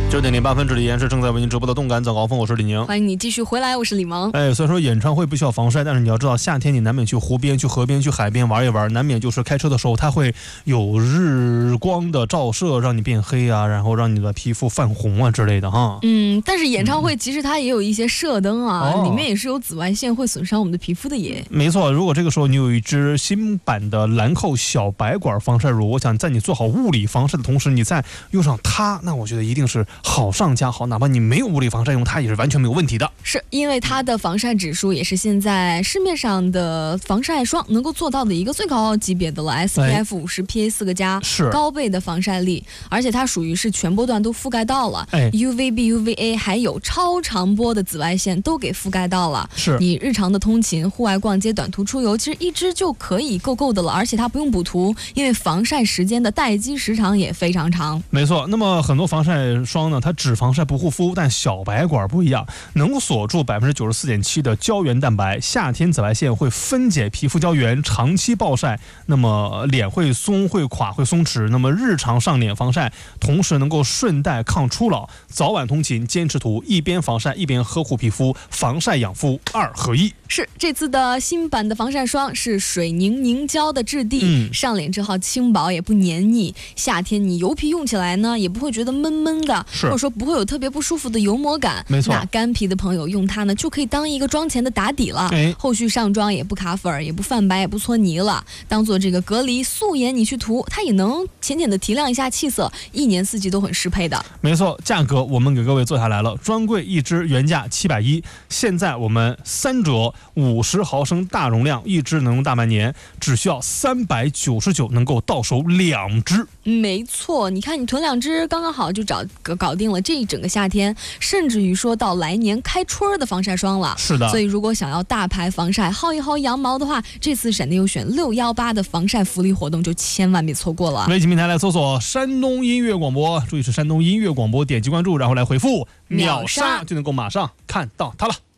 9点08分，这里依然是正在为您直播的动感早高峰，我是李宁。 欢迎你继续回来，我是李萌。 虽然说演唱会不需要防晒，但是你要知道，夏天你难免去湖边、去河边、去海边玩一玩，难免就是开车的时候它会有日光的照射，让你变黑啊，然后让你的皮肤泛红啊之类的哈。 但是演唱会其实它也有一些射灯啊，里面也是有紫外线，会损伤我们的皮肤的耶。 没错，如果这个时候你有一支新版的兰蔻小白管防晒乳，我想在你做好物理防晒的同时，你再用上它，那我觉得一定是好上加好，哪怕你没有物理防晒用它也是完全没有问题的。 是因为它的防晒指数也是现在市面上的防晒霜能够做到的一个最高级别的了 ，SPF 50 PA4+， 是高倍的防晒力，而且它属于是全波段都覆盖到了，UVB、UVA 还有超长波的紫外线都给覆盖到了。 是你日常的通勤、户外逛街、短途出游，其实一支就可以够的了，而且它不用补涂，因为防晒时间的待机时长也非常长。 没错，那么很多防晒霜呢，它只防晒不护肤，但小白管不一样，能够锁住94.7%的胶原蛋白，夏天紫外线会分解皮肤胶原，长期暴晒，那么脸会松、会垮、会松弛，那么日常上脸防晒，同时能够顺带抗初老，早晚通勤坚持涂，一边防晒一边呵护皮肤，防晒养肤2合1。 是这次的新版的防晒霜是水凝凝胶的质地，上脸之后轻薄也不黏腻，夏天你油皮用起来呢也不会觉得闷闷的，或者说不会有特别不舒服的油膜感。 没错， 那干皮的朋友用它呢就可以当一个妆前的打底了，后续上妆也不卡粉，也不泛白，也不搓泥了，当做这个隔离素颜你去涂，它也能浅浅的提亮一下气色，一年四季都很适配的。 没错，价格我们给各位做下来了，专柜一支原价710，现在我们3折，50毫升大容量，一支能用大半年，只需要399能够到手2支。 没错，你看你囤2支刚刚好就搞定了这一整个夏天，甚至于说到来年开春的防晒霜了。 是的， 所以如果想要大牌防晒薅一薅羊毛的话，这次闪电优选618的防晒福利活动就千万别错过了。 微信平台来搜索山东音乐广播，注意是山东音乐广播，点击关注，然后来回复秒杀就能够马上看到它了。